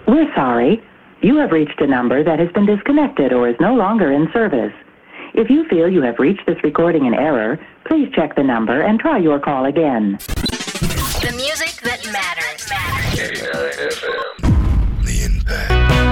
We're sorry. You have reached a number that has been disconnected or is no longer in service. If you feel you have reached this recording in error, please check the number and try your call again. The music that matters.